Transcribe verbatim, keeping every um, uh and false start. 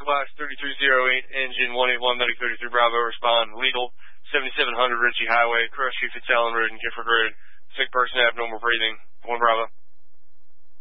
Class thirty-three oh eight, engine one eight one, Medic thirty-three Bravo, respond, legal, seventy-seven hundred Ritchie Highway, Cross Street, Fitzallen Road, and Gifford Road. Sick person, abnormal breathing, one Bravo.